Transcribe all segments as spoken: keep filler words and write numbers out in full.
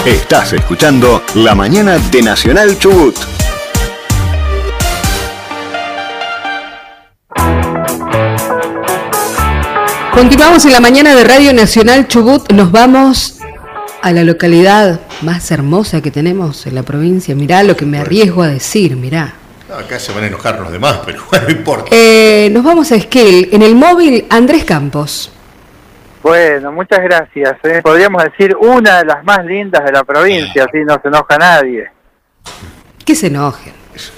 Estás escuchando La Mañana de Nacional Chubut. Continuamos en La Mañana de Radio Nacional Chubut. Nos vamos a la localidad más hermosa que tenemos en la provincia. Mirá lo que me arriesgo a decir, mirá. Acá se van a enojar los demás, pero bueno, no importa. Eh, nos vamos a Esquel. En el móvil, Andrés Campos. Bueno, muchas gracias. ¿eh? Podríamos decir una de las más lindas de la provincia, así no se enoja nadie. Que se enojen.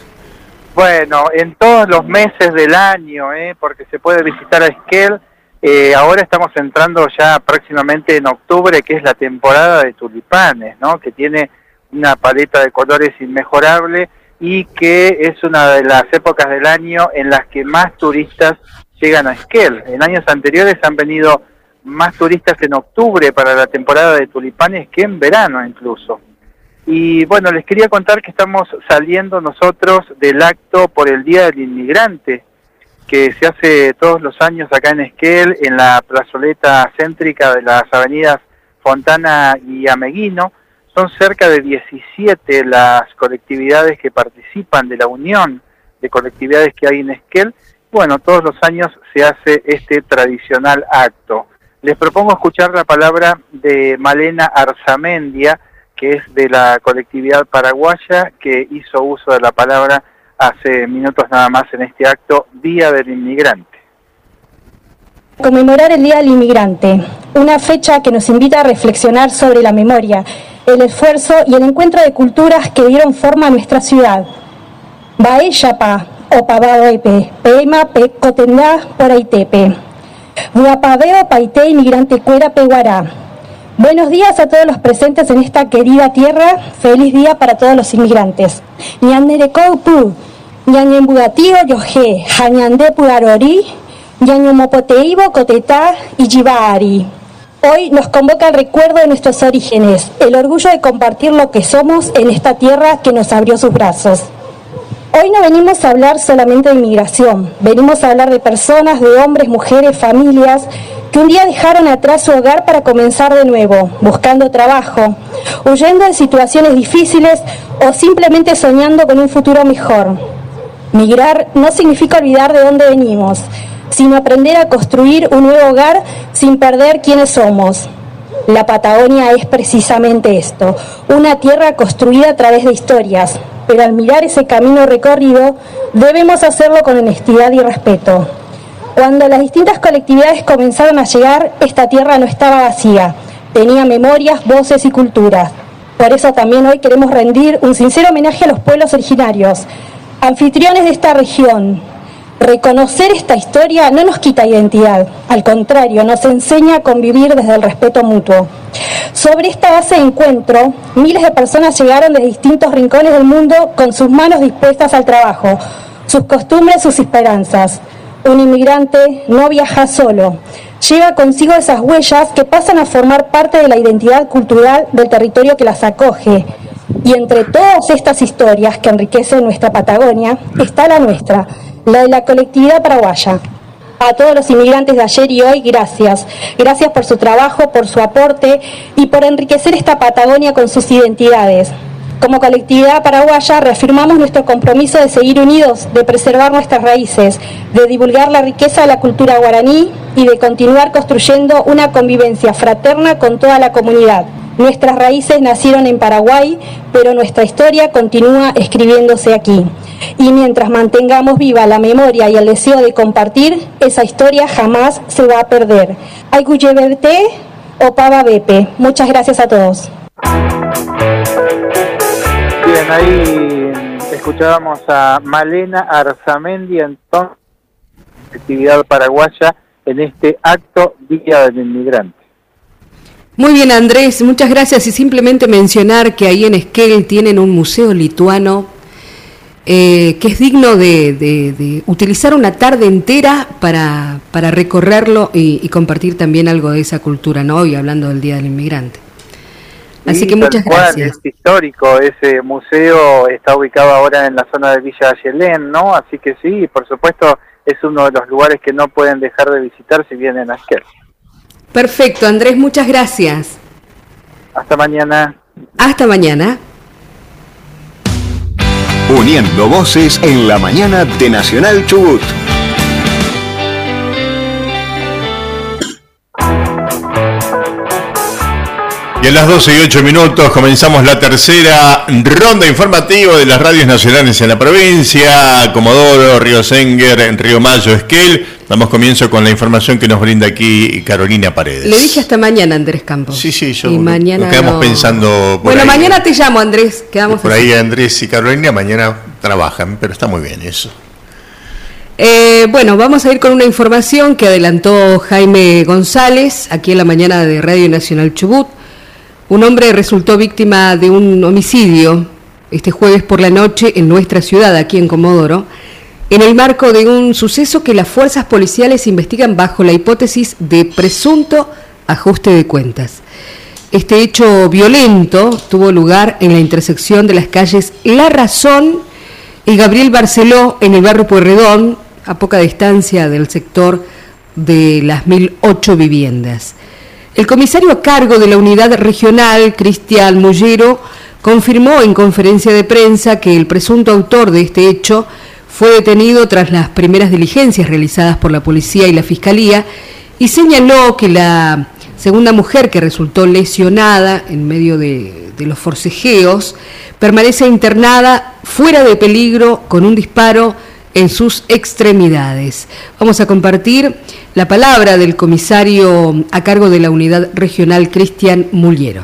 Bueno, en todos los meses del año, ¿eh? porque se puede visitar a Esquel. Eh, ahora estamos entrando ya próximamente en octubre, que es la temporada de tulipanes, ¿no? Que tiene una paleta de colores inmejorable y que es una de las épocas del año en las que más turistas llegan a Esquel. En años anteriores han venido más turistas en octubre para la temporada de tulipanes que en verano incluso. Y bueno, les quería contar que estamos saliendo nosotros del acto por el Día del Inmigrante, que se hace todos los años acá en Esquel, en la plazoleta céntrica de las avenidas Fontana y Ameguino. Son cerca de diecisiete las colectividades que participan de la unión de colectividades que hay en Esquel. Bueno, todos los años se hace este tradicional acto. Les propongo escuchar la palabra de Malena Arzamendia, que es de la colectividad paraguaya, que hizo uso de la palabra hace minutos nada más en este acto, Día del Inmigrante. Conmemorar el Día del Inmigrante, una fecha que nos invita a reflexionar sobre la memoria, el esfuerzo y el encuentro de culturas que dieron forma a nuestra ciudad. Baeyapa, Opabaoepe, Peima, Pecotendá, Poraitepe. Huapaveo, Paité, Inmigrante Cuera, Peguará. Buenos días a todos los presentes en esta querida tierra. Feliz día para todos los inmigrantes. Ñanderecoupu, Ñañembudatío, Yoje, Jañandé Pudarori, Ñañomopoteibo, Cotetá y Yibaari. Hoy nos convoca el recuerdo de nuestros orígenes, el orgullo de compartir lo que somos en esta tierra que nos abrió sus brazos. Hoy no venimos a hablar solamente de inmigración, venimos a hablar de personas, de hombres, mujeres, familias que un día dejaron atrás su hogar para comenzar de nuevo, buscando trabajo, huyendo de situaciones difíciles o simplemente soñando con un futuro mejor. Migrar no significa olvidar de dónde venimos, sino aprender a construir un nuevo hogar sin perder quiénes somos. La Patagonia es precisamente esto, una tierra construida a través de historias, pero al mirar ese camino recorrido debemos hacerlo con honestidad y respeto. Cuando las distintas colectividades comenzaron a llegar, esta tierra no estaba vacía, tenía memorias, voces y culturas. Por eso también hoy queremos rendir un sincero homenaje a los pueblos originarios, anfitriones de esta región. Reconocer esta historia no nos quita identidad, al contrario, nos enseña a convivir desde el respeto mutuo. Sobre esta base de encuentro, miles de personas llegaron de distintos rincones del mundo con sus manos dispuestas al trabajo, sus costumbres, sus esperanzas. Un inmigrante no viaja solo, lleva consigo esas huellas que pasan a formar parte de la identidad cultural del territorio que las acoge. Y entre todas estas historias que enriquecen nuestra Patagonia, está la nuestra, la de la colectividad paraguaya. A todos los inmigrantes de ayer y hoy, gracias. Gracias por su trabajo, por su aporte y por enriquecer esta Patagonia con sus identidades. Como colectividad paraguaya reafirmamos nuestro compromiso de seguir unidos, de preservar nuestras raíces, de divulgar la riqueza de la cultura guaraní y de continuar construyendo una convivencia fraterna con toda la comunidad. Nuestras raíces nacieron en Paraguay, pero nuestra historia continúa escribiéndose aquí. Y mientras mantengamos viva la memoria y el deseo de compartir, esa historia jamás se va a perder. Aykuyeberte o Pava Bepe. Muchas gracias a todos. Bien, ahí escuchábamos a Malena Arzamendi, entonces, actividad paraguaya en este acto Día del Inmigrante. Muy bien, Andrés, muchas gracias. Y simplemente mencionar que ahí en Esquel tienen un museo lituano eh, que es digno de, de, de utilizar una tarde entera para, para recorrerlo y, y compartir también algo de esa cultura, ¿no? Hoy hablando del Día del Inmigrante. Así sí, que muchas gracias. Es histórico, ese museo está ubicado ahora en la zona de Villa Ayelén, ¿no? Así que sí, por supuesto, es uno de los lugares que no pueden dejar de visitar si vienen a Esquel. Perfecto, Andrés, muchas gracias. Hasta mañana. Hasta mañana. Uniendo voces en la mañana de Nacional Chubut. Y a las doce y ocho minutos comenzamos la tercera ronda informativa de las radios nacionales en la provincia. Comodoro, Río Senguer, Río Mayo, Esquel. Damos comienzo con la información que nos brinda aquí Carolina Paredes. Le dije hasta mañana, Andrés Campos. Sí, sí, yo y mañana nos quedamos no... pensando por Bueno, ahí. mañana te llamo, Andrés. Quedamos por así. ahí Andrés y Carolina mañana trabajan, pero está muy bien eso. Eh, bueno, vamos a ir con una información que adelantó Jaime González aquí en la mañana de Radio Nacional Chubut. Un hombre resultó víctima de un homicidio este jueves por la noche en nuestra ciudad, aquí en Comodoro, en el marco de un suceso que las fuerzas policiales investigan bajo la hipótesis de presunto ajuste de cuentas. Este hecho violento tuvo lugar en la intersección de las calles La Razón y Gabriel Barceló en el barrio Pueyrredón, a poca distancia del sector de las mil ocho viviendas. El comisario a cargo de la unidad regional, Cristian Mullero, confirmó en conferencia de prensa que el presunto autor de este hecho fue detenido tras las primeras diligencias realizadas por la policía y la fiscalía y señaló que la segunda mujer que resultó lesionada en medio de, de los forcejeos permanece internada fuera de peligro con un disparo en sus extremidades. Vamos a compartir la palabra del comisario a cargo de la unidad regional, Cristian Mullero.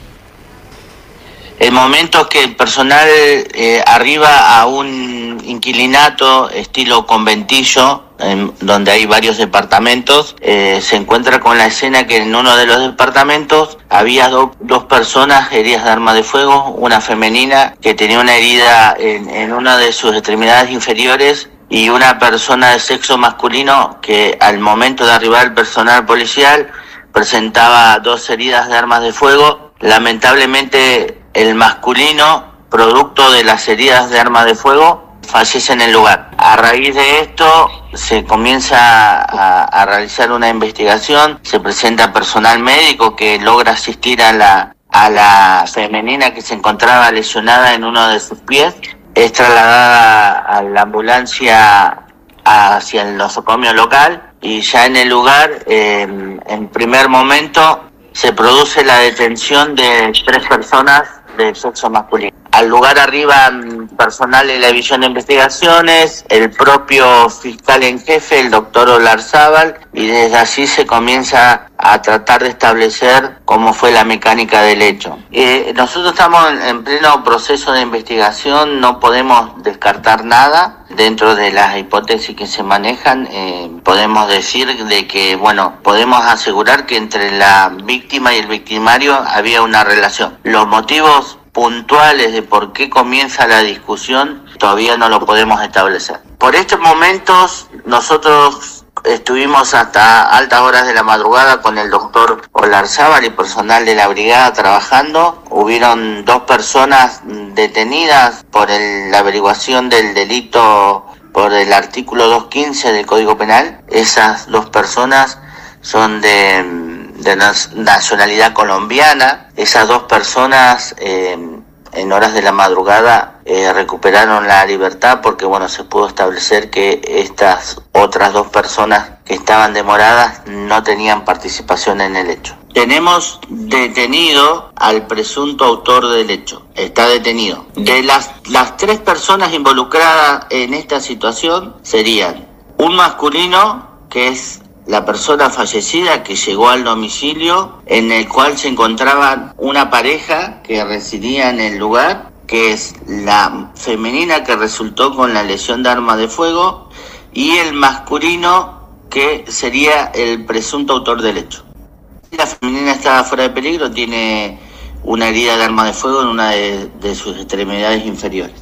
El momento que el personal eh, arriba a un inquilinato estilo conventillo, en, donde hay varios departamentos, eh, se encuentra con la escena que en uno de los departamentos había do, dos personas heridas de arma de fuego, una femenina que tenía una herida en, en una de sus extremidades inferiores y una persona de sexo masculino que al momento de arribar el personal policial presentaba dos heridas de armas de fuego. Lamentablemente el masculino, producto de las heridas de arma de fuego, fallece en el lugar. A raíz de esto se comienza a, a realizar una investigación, se presenta personal médico que logra asistir a la, a la femenina que se encontraba lesionada en uno de sus pies, es trasladada a la ambulancia hacia el nosocomio local y ya en el lugar, eh, en primer momento, se produce la detención de tres personas de sexo masculino. Al lugar arriban personal de la División de Investigaciones, el propio fiscal en jefe, el doctor Olarzábal, y desde allí se comienza a tratar de establecer cómo fue la mecánica del hecho. Eh, nosotros estamos en, en pleno proceso de investigación, no podemos descartar nada. Dentro de las hipótesis que se manejan, eh, podemos decir de que, bueno, podemos asegurar que entre la víctima y el victimario había una relación. Los motivos puntuales de por qué comienza la discusión todavía no lo podemos establecer. Por estos momentos nosotros estuvimos hasta altas horas de la madrugada con el doctor Olarzábal y personal de la brigada trabajando. Hubieron dos personas detenidas por el, la averiguación del delito por el artículo doscientos quince del Código Penal. Esas dos personas son de, de nacionalidad colombiana. Esas dos personas eh, en horas de la madrugada eh, recuperaron la libertad porque bueno, se pudo establecer que estas otras dos personas que estaban demoradas no tenían participación en el hecho. Tenemos detenido al presunto autor del hecho, está detenido. De las, las tres personas involucradas en esta situación serían un masculino que es la persona fallecida que llegó al domicilio en el cual se encontraba una pareja que residía en el lugar, que es la femenina que resultó con la lesión de arma de fuego y el masculino que sería el presunto autor del hecho. La femenina está fuera de peligro, tiene una herida de arma de fuego en una de, de sus extremidades inferiores.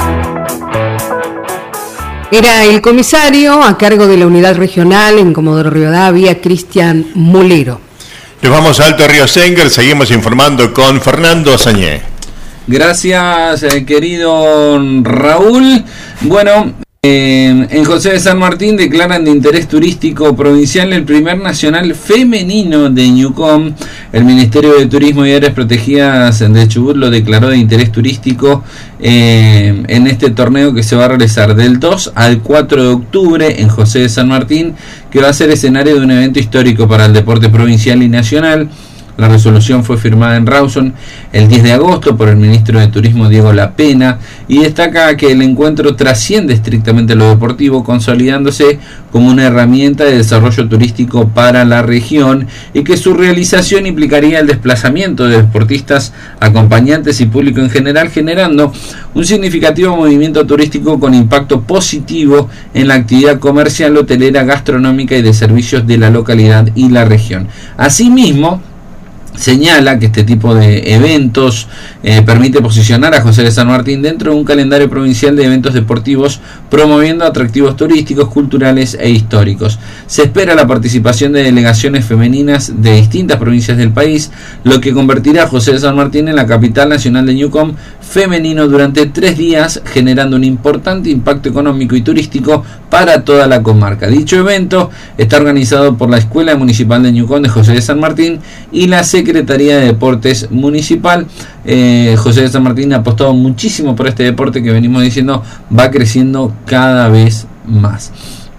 Era el comisario a cargo de la unidad regional en Comodoro Rivadavia, Cristian Mullero. Nos vamos a Alto Río Senguer, seguimos informando con Fernando Azañé. Gracias, eh, querido Raúl. Bueno, Eh, en José de San Martín declaran de interés turístico provincial el primer nacional femenino de Ñucom. El Ministerio de Turismo y Áreas Protegidas de Chubut lo declaró de interés turístico eh, en este torneo que se va a realizar del dos al cuatro de octubre en José de San Martín, que va a ser escenario de un evento histórico para el deporte provincial y nacional. La resolución fue firmada en Rawson el diez de agosto por el ministro de Turismo Diego Lapena y destaca que el encuentro trasciende estrictamente lo deportivo, consolidándose como una herramienta de desarrollo turístico para la región y que su realización implicaría el desplazamiento de deportistas, acompañantes y público en general, generando un significativo movimiento turístico con impacto positivo en la actividad comercial, hotelera, gastronómica y de servicios de la localidad y la región. Asimismo, señala que este tipo de eventos eh, permite posicionar a José de San Martín dentro de un calendario provincial de eventos deportivos, promoviendo atractivos turísticos, culturales e históricos. Se espera la participación de delegaciones femeninas de distintas provincias del país, lo que convertirá a José de San Martín en la capital nacional de Ñucom femenino durante tres días, generando un importante impacto económico y turístico para toda la comarca. Dicho evento está organizado por la Escuela Municipal de Ñucom de José de San Martín y la Secretaría de Deportes Municipal. eh, José de San Martín ha apostado muchísimo por este deporte que venimos diciendo va creciendo cada vez más.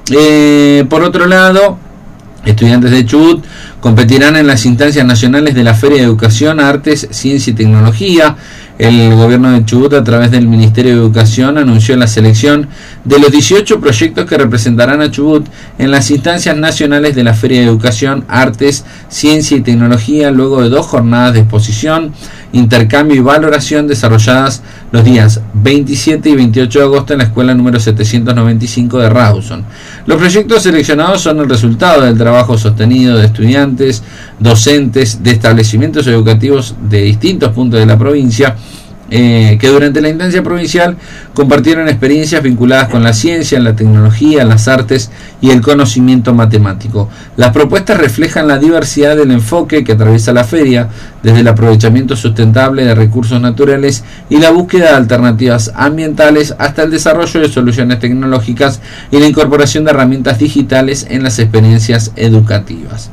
Eh, por otro lado, estudiantes de Chubut competirán en las instancias nacionales de la Feria de Educación, Artes, Ciencia y Tecnología. El gobierno de Chubut, a través del Ministerio de Educación, anunció la selección de los dieciocho proyectos que representarán a Chubut en las instancias nacionales de la Feria de Educación, Artes, Ciencia y Tecnología, luego de dos jornadas de exposición, intercambio y valoración desarrolladas los días veintisiete y veintiocho de agosto en la escuela número setecientos noventa y cinco de Rawson. Los proyectos seleccionados son el resultado del trabajo sostenido de estudiantes, docentes de establecimientos educativos de distintos puntos de la provincia, eh, que durante la instancia provincial compartieron experiencias vinculadas con la ciencia, la tecnología, las artes y el conocimiento matemático. Las propuestas reflejan la diversidad del enfoque que atraviesa la feria, desde el aprovechamiento sustentable de recursos naturales y la búsqueda de alternativas ambientales hasta el desarrollo de soluciones tecnológicas y la incorporación de herramientas digitales en las experiencias educativas.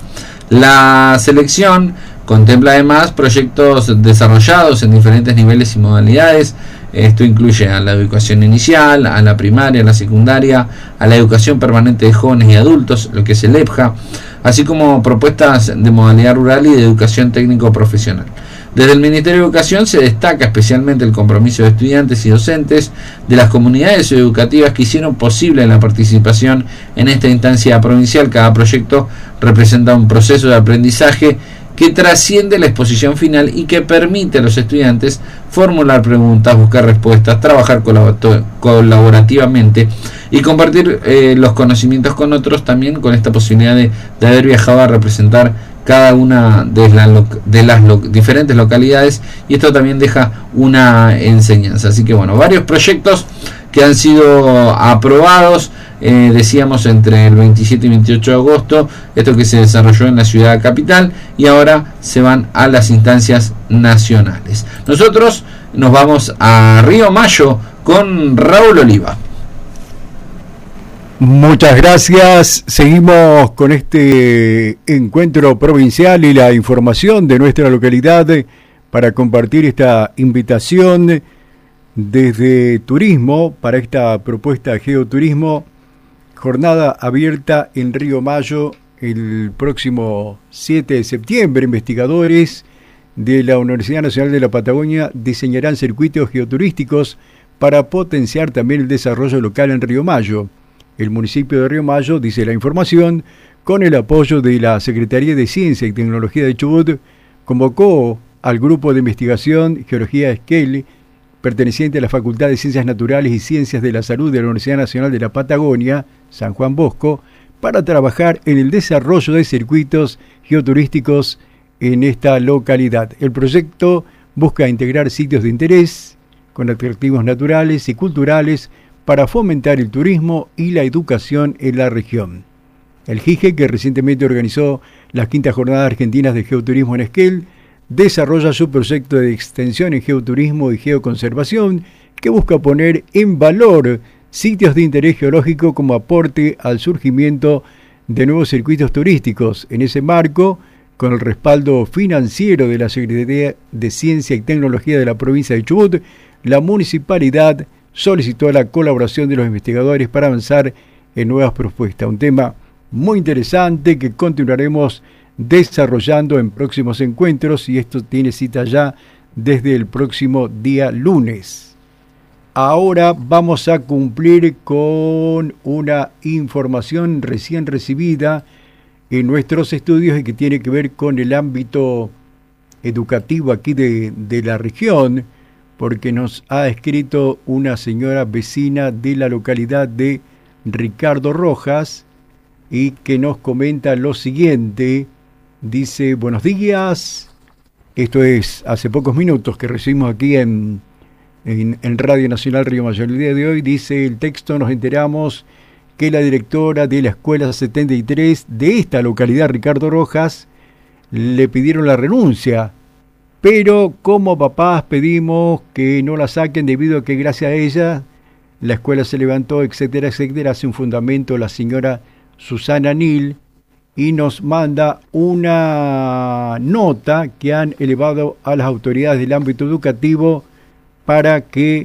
La selección contempla además proyectos desarrollados en diferentes niveles y modalidades. Esto incluye a la educación inicial, a la primaria, a la secundaria, a la educación permanente de jóvenes y adultos, lo que es el E P J A, así como propuestas de modalidad rural y de educación técnico-profesional. Desde el Ministerio de Educación se destaca especialmente el compromiso de estudiantes y docentes de las comunidades educativas que hicieron posible la participación en esta instancia provincial. Cada proyecto representa un proceso de aprendizaje que trasciende la exposición final y que permite a los estudiantes formular preguntas, buscar respuestas, trabajar colaborativamente y compartir eh, los conocimientos con otros, también con esta posibilidad de, de haber viajado a representar cada una de, la, de las lo, diferentes localidades, y esto también deja una enseñanza. Así que bueno, varios proyectos que han sido aprobados, eh, decíamos entre el veintisiete y veintiocho de agosto, esto que se desarrolló en la ciudad capital, y ahora se van a las instancias nacionales. Nosotros nos vamos a Río Mayo con Raúl Oliva. Muchas gracias. Seguimos con este encuentro provincial y la información de nuestra localidad para compartir esta invitación desde turismo para esta propuesta de geoturismo, jornada abierta en Río Mayo el próximo siete de septiembre. Investigadores de la Universidad Nacional de la Patagonia diseñarán circuitos geoturísticos para potenciar también el desarrollo local en Río Mayo. El municipio de Río Mayo, dice la información, con el apoyo de la Secretaría de Ciencia y Tecnología de Chubut, convocó al grupo de investigación Geología Esquel, perteneciente a la Facultad de Ciencias Naturales y Ciencias de la Salud de la Universidad Nacional de la Patagonia, San Juan Bosco, para trabajar en el desarrollo de circuitos geoturísticos en esta localidad. El proyecto busca integrar sitios de interés con atractivos naturales y culturales para fomentar el turismo y la educación en la región. El G I G E, que recientemente organizó las quintas jornadas argentinas de geoturismo en Esquel, desarrolla su proyecto de extensión en geoturismo y geoconservación que busca poner en valor sitios de interés geológico como aporte al surgimiento de nuevos circuitos turísticos. En ese marco, con el respaldo financiero de la Secretaría de Ciencia y Tecnología de la provincia de Chubut, la municipalidad solicitó la colaboración de los investigadores para avanzar en nuevas propuestas. Un tema muy interesante que continuaremos desarrollando en próximos encuentros, y esto tiene cita ya desde el próximo día lunes. Ahora vamos a cumplir con una información recién recibida en nuestros estudios y que tiene que ver con el ámbito educativo aquí de, de la región, porque nos ha escrito una señora vecina de la localidad de Ricardo Rojas y que nos comenta lo siguiente. Dice: buenos días, esto es hace pocos minutos que recibimos aquí en, en, en Radio Nacional Río Mayor. El día de hoy, dice el texto, nos enteramos que la directora de la Escuela setenta y tres de esta localidad, Ricardo Rojas, le pidieron la renuncia, pero como papás pedimos que no la saquen debido a que gracias a ella la escuela se levantó, etcétera, etcétera. Hace un fundamento la señora Susana Nil y nos manda una nota que han elevado a las autoridades del ámbito educativo para que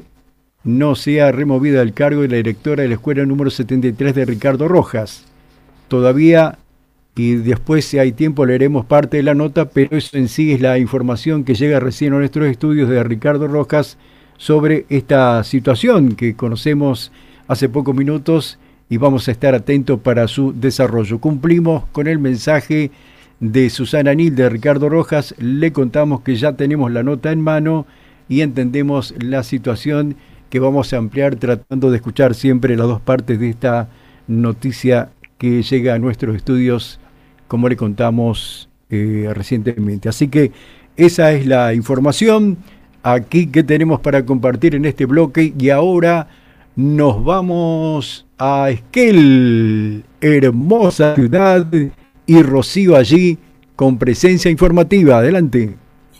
no sea removida del cargo de la directora de la escuela número setenta y tres de Ricardo Rojas. Todavía, y después si hay tiempo leeremos parte de la nota, pero eso en sí es la información que llega recién a nuestros estudios de Ricardo Rojas sobre esta situación que conocemos hace pocos minutos y vamos a estar atentos para su desarrollo. Cumplimos con el mensaje de Susana Nil de Ricardo Rojas, le contamos que ya tenemos la nota en mano y entendemos la situación que vamos a ampliar tratando de escuchar siempre las dos partes de esta noticia que llega a nuestros estudios, como le contamos eh, recientemente. Así que esa es la información aquí que tenemos para compartir en este bloque, y ahora nos vamos a Esquel, hermosa ciudad, y Rocío allí con presencia informativa. Adelante.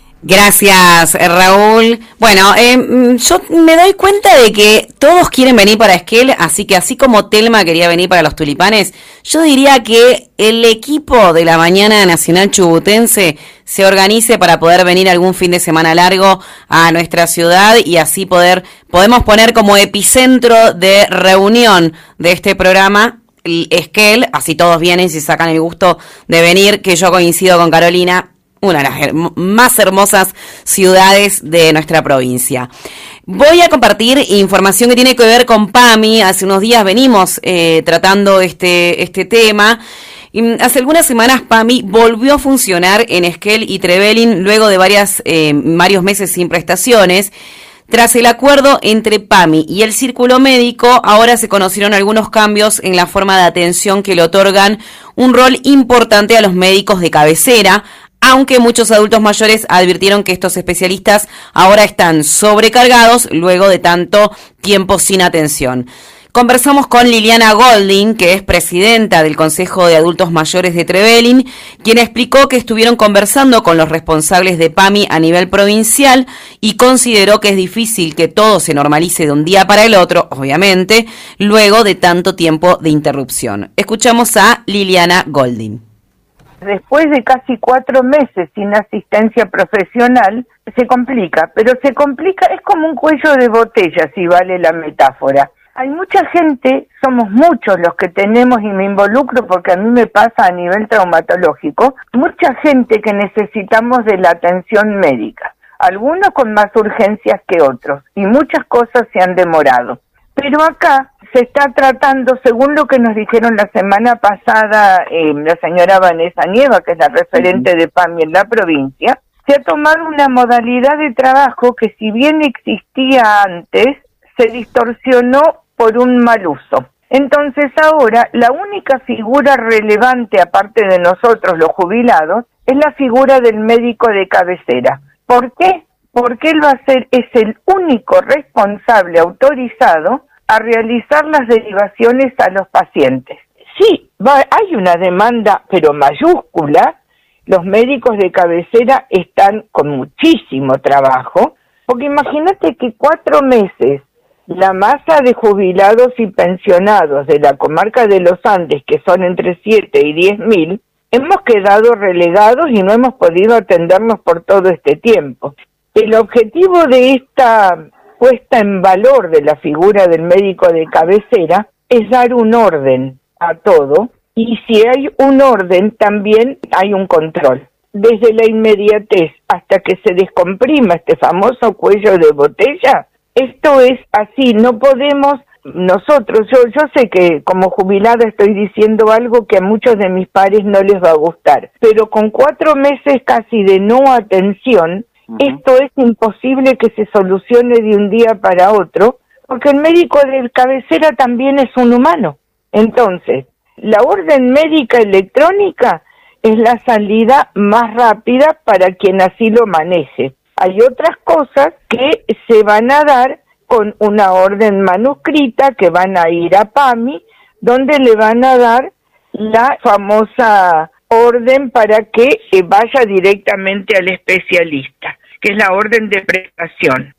Gracias, Raúl. Bueno, eh, yo me doy cuenta de que todos quieren venir para Esquel, así que así como Telma quería venir para los Tulipanes, yo diría que el equipo de la Mañana Nacional Chubutense se organice para poder venir algún fin de semana largo a nuestra ciudad y así poder podemos poner como epicentro de reunión de este programa Esquel, así todos vienen y se sacan el gusto de venir, que yo coincido con Carolina, una de las her- más hermosas ciudades de nuestra provincia. Voy a compartir información que tiene que ver con PAMI. Hace unos días venimos eh, tratando este, este tema. Y hace algunas semanas PAMI volvió a funcionar en Esquel y Trevelin luego de varias, eh, varios meses sin prestaciones. Tras el acuerdo entre PAMI y el Círculo Médico, ahora se conocieron algunos cambios en la forma de atención que le otorgan un rol importante a los médicos de cabecera, aunque muchos adultos mayores advirtieron que estos especialistas ahora están sobrecargados luego de tanto tiempo sin atención. Conversamos con Liliana Golding, que es presidenta del Consejo de Adultos Mayores de Trevelin, quien explicó que estuvieron conversando con los responsables de PAMI a nivel provincial y consideró que es difícil que todo se normalice de un día para el otro, obviamente, luego de tanto tiempo de interrupción. Escuchamos a Liliana Golding. Después de casi cuatro meses sin asistencia profesional, se complica, pero se complica, es como un cuello de botella, si vale la metáfora. Hay mucha gente, somos muchos los que tenemos, y me involucro porque a mí me pasa a nivel traumatológico, mucha gente que necesitamos de la atención médica, algunos con más urgencias que otros, y muchas cosas se han demorado. Pero acá se está tratando, según lo que nos dijeron la semana pasada eh, la señora Vanessa Nieva, que es la referente de PAMI en la provincia, se ha tomado una modalidad de trabajo que, si bien existía antes, se distorsionó por un mal uso. Entonces ahora la única figura relevante, aparte de nosotros los jubilados, es la figura del médico de cabecera. ¿Por qué? Porque él va a ser, es el único responsable autorizado a realizar las derivaciones a los pacientes. Sí, va, hay una demanda, pero mayúscula. Los médicos de cabecera están con muchísimo trabajo, porque imagínate que cuatro meses la masa de jubilados y pensionados de la comarca de los Andes, que son entre siete y diez mil, hemos quedado relegados y no hemos podido atendernos por todo este tiempo. El objetivo de esta puesta en valor de la figura del médico de cabecera es dar un orden a todo, y si hay un orden también hay un control. Desde la inmediatez hasta que se descomprima este famoso cuello de botella, esto es así, no podemos nosotros, yo, yo sé que como jubilada estoy diciendo algo que a muchos de mis pares no les va a gustar, pero con cuatro meses casi de no atención, uh-huh. esto es imposible que se solucione de un día para otro, porque el médico de cabecera también es un humano. Entonces, la orden médica electrónica es la salida más rápida para quien así lo maneje. Hay otras cosas que se van a dar con una orden manuscrita que van a ir a PAMI, donde le van a dar la famosa orden para que vaya directamente al especialista, que es la orden de prestación.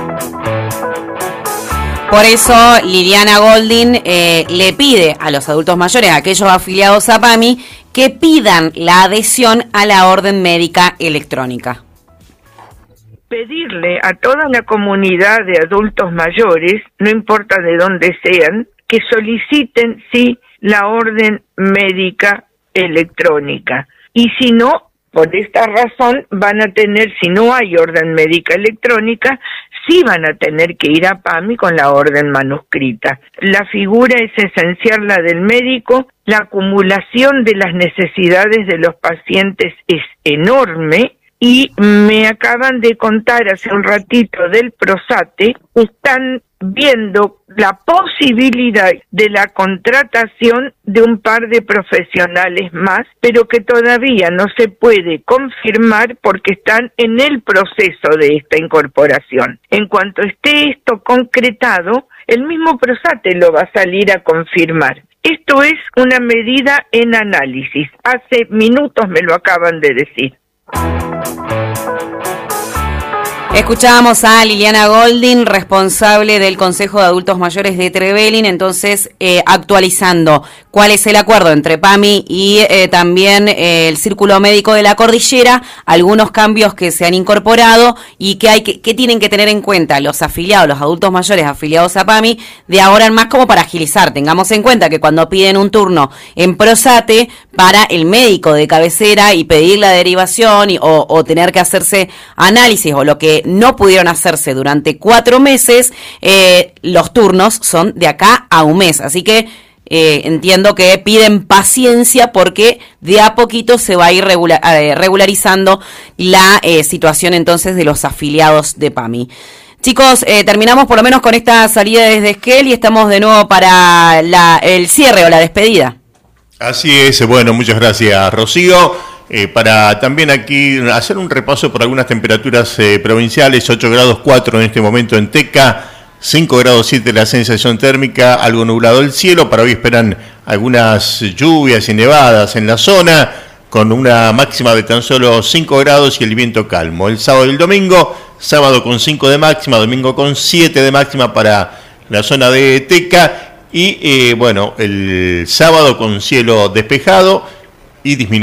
Por eso Liliana Goldin eh, le pide a los adultos mayores, a aquellos afiliados a PAMI, que pidan la adhesión a la orden médica electrónica. Pedirle a toda la comunidad de adultos mayores, no importa de dónde sean, que soliciten sí la orden médica electrónica. Y si no, por esta razón van a tener, si no hay orden médica electrónica, sí van a tener que ir a PAMI con la orden manuscrita. La figura es esencial, la del médico, la acumulación de las necesidades de los pacientes es enorme. Y me acaban de contar hace un ratito del PROSATE, están viendo la posibilidad de la contratación de un par de profesionales más, pero que todavía no se puede confirmar porque están en el proceso de esta incorporación. En cuanto esté esto concretado, el mismo PROSATE lo va a salir a confirmar. Esto es una medida en análisis. Hace minutos me lo acaban de decir. Escuchábamos a Liliana Goldin, responsable del Consejo de Adultos Mayores de Trevelin, entonces eh, actualizando cuál es el acuerdo entre PAMI y eh, también eh, el Círculo Médico de la Cordillera, algunos cambios que se han incorporado y que hay que, que tienen que tener en cuenta los afiliados, los adultos mayores afiliados a PAMI, de ahora en más como para agilizar. Tengamos en cuenta que cuando piden un turno en PROSATE para el médico de cabecera y pedir la derivación y, o, o tener que hacerse análisis o lo que no pudieron hacerse durante cuatro meses, eh, los turnos son de acá a un mes. Así que eh, entiendo que piden paciencia porque de a poquito se va a ir regular, eh, regularizando la eh, situación entonces de los afiliados de PAMI. Chicos, eh, terminamos por lo menos con esta salida desde Esquel y estamos de nuevo para la, el cierre o la despedida. Así es, bueno, muchas gracias, Rocío. Eh, para también aquí hacer un repaso por algunas temperaturas eh, provinciales, ocho grados cuatro en este momento en Teca, cinco grados siete la sensación térmica, algo nublado el cielo, para hoy esperan algunas lluvias y nevadas en la zona, con una máxima de tan solo cinco grados y el viento calmo. El sábado y el domingo, sábado con cinco de máxima, domingo con siete de máxima para la zona de Teca, y eh, bueno, el sábado con cielo despejado y disminuido.